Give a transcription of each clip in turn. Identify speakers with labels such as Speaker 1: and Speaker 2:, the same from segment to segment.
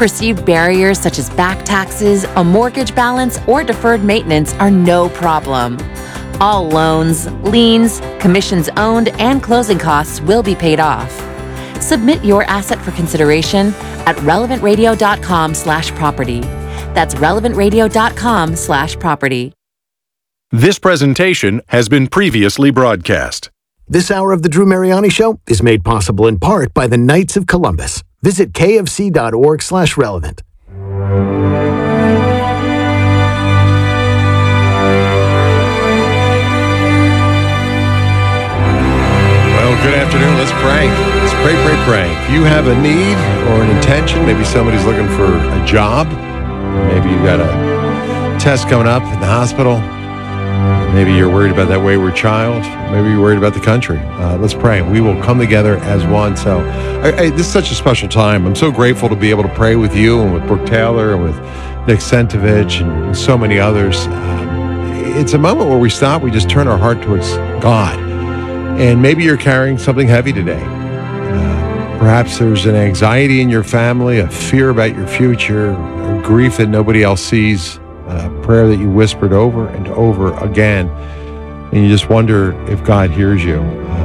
Speaker 1: Perceived barriers such as back taxes, a mortgage balance, or deferred maintenance are no problem. All loans, liens, commissions owned, and closing costs will be paid off. Submit your asset for consideration at relevantradio.com/property. That's relevantradio.com/property.
Speaker 2: This presentation has been previously broadcast.
Speaker 3: This hour of the Drew Mariani Show is made possible in part by the Knights of Columbus. Visit kfc.org/relevant.
Speaker 4: Well, good afternoon. Let's pray. Let's pray. If you have a need or an intention, maybe somebody's looking for a job, maybe you got a test coming up in the hospital, maybe you're worried about that wayward child, maybe you're worried about the country. Let's pray. We will come together as one. So this is such a special time. I'm so grateful to be able to pray with you and with Brooke Taylor and with Nick Sentovich and so many others. It's a moment where we stop, we just turn our heart towards God. And maybe you're carrying something heavy today. Perhaps there's an anxiety in your family, a fear about your future, a grief that nobody else sees, a prayer that you whispered over and over again, and you just wonder if God hears you.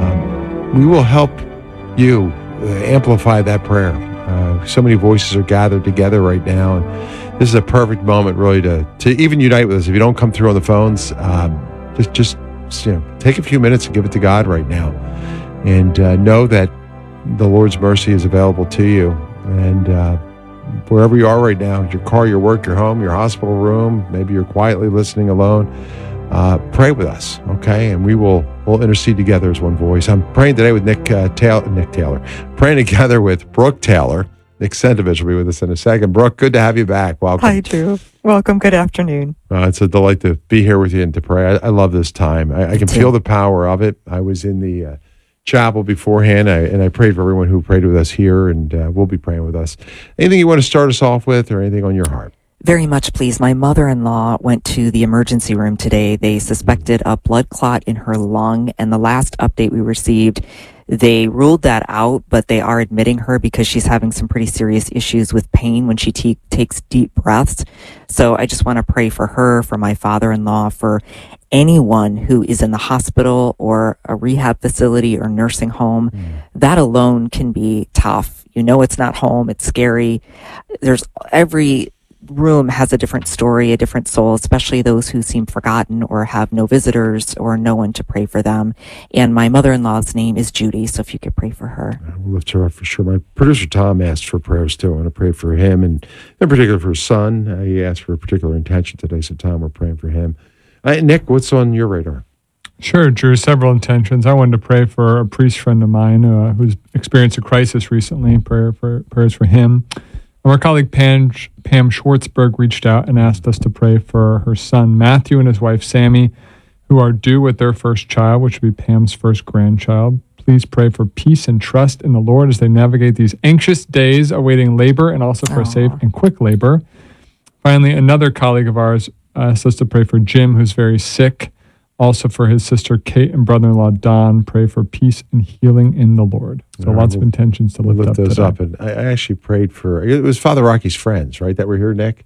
Speaker 4: We will help you amplify that prayer. So many voices are gathered together right now, and this is a perfect moment really to even unite with us. If you don't come through on the phones, just take a few minutes and give it to God right now, and know that the Lord's mercy is available to you. And wherever you are right now, your car, your work, your home, your hospital room, maybe you're quietly listening alone, pray with us, okay? And we'll intercede together as one voice. I'm praying today with Nick Taylor, praying together with Brooke Taylor. Nick Sentovich will be with us in a second. Brooke, good to have you back. Welcome.
Speaker 5: Hi, Drew. Welcome. Good afternoon.
Speaker 4: It's a delight to be here with you and to pray. I love this time. I can feel the power of it. I was in the chapel beforehand, and I prayed for everyone who prayed with us here, and will be praying with us. Anything you want to start us off with, or anything on your heart?
Speaker 5: Very much, please. My mother-in-law went to the emergency room today. They suspected a blood clot in her lung, and the last update we received, they ruled that out, but they are admitting her because she's having some pretty serious issues with pain when she takes deep breaths. So I just want to pray for her, for my father-in-law, for anyone who is in the hospital or a rehab facility or nursing home. That alone can be tough. It's not home. It's scary. Every room has a different story, a different soul, especially those who seem forgotten or have no visitors or no one to pray for them. And my mother-in-law's name is Judy, so if you could pray for her.
Speaker 4: We'll lift her up for sure. My producer Tom asked for prayers too. I want to pray for him, and in particular for his son. He asked for a particular intention today, so Tom, we're praying for him. Nick, what's on your radar?
Speaker 6: Sure, Drew, several intentions. I wanted to pray for a priest friend of mine who's experienced a crisis recently. Prayers for him. Our colleague Pam Schwartzberg reached out and asked us to pray for her son Matthew and his wife Sammy, who are due with their first child, which would be Pam's first grandchild. Please pray for peace and trust in the Lord as they navigate these anxious days awaiting labor, and also for a safe and quick labor. Finally, another colleague of ours asked us to pray for Jim, who's very sick. Also for his sister Kate and brother-in-law Don, pray for peace and healing in the Lord. So lots of intentions to lift up
Speaker 4: those
Speaker 6: today.
Speaker 4: up. And I actually prayed for, it was Father Rocky's friends, right, that were here, Nick?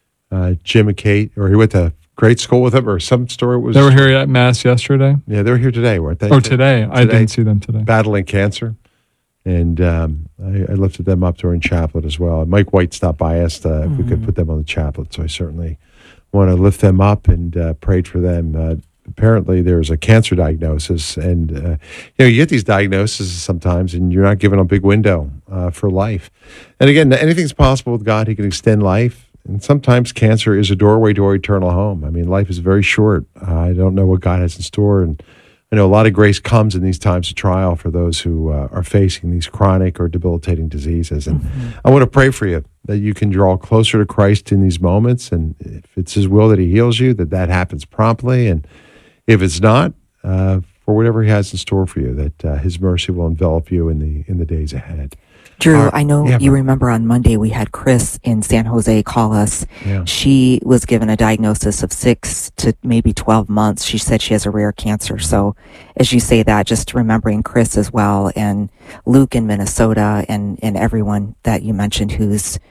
Speaker 4: Jim and Kate, or he went to grade school with them, or some story was...
Speaker 6: They were here at Mass yesterday?
Speaker 4: Yeah, they were here today, weren't they?
Speaker 6: Oh, today. I didn't see them today.
Speaker 4: Battling cancer. And I lifted them up during chaplet as well. And Mike White stopped by, asked if we could put them on the chaplet. So I certainly want to lift them up and prayed for them. Apparently there's a cancer diagnosis, and you get these diagnoses sometimes and you're not given a big window for life. And again, anything's possible with God. He can extend life, and sometimes cancer is a doorway to our eternal home. I mean, life is very short. I don't know what God has in store, and I know a lot of grace comes in these times of trial for those who are facing these chronic or debilitating diseases. And I want to pray for you that you can draw closer to Christ in these moments, and if it's His will that He heals you, that happens promptly, and if it's not, for whatever He has in store for you, that His mercy will envelop you in the days ahead.
Speaker 5: Drew, I know you remember on Monday we had Chris in San Jose call us.
Speaker 4: Yeah.
Speaker 5: She was given a diagnosis of 6 to maybe 12 months. She said she has a rare cancer. So as you say that, just remembering Chris as well, and Luke in Minnesota, and everyone that you mentioned who's